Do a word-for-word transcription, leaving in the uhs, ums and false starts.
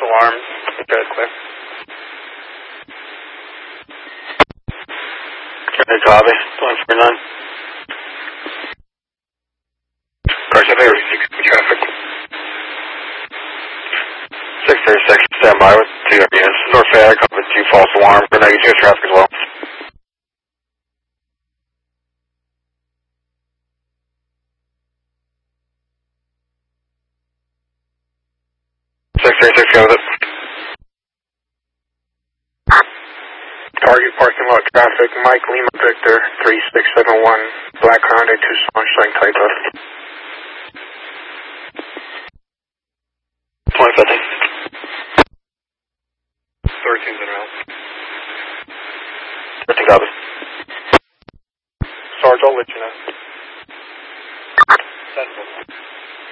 alarm. Good, clear. Okay, copy. one forty-nine. Correction, there is six traffic. six thirty-six, stand by with two units. North Fayette, copy two false alarm for negative traffic as well. six thirty-six, go with it. Target parking lot traffic, Mike Lima Victor, three six seven one, Black Hyundai Tucson, showing tight left. twenty fifty. thirteen's in route. thirteen copies. Sarge, I'll let you know.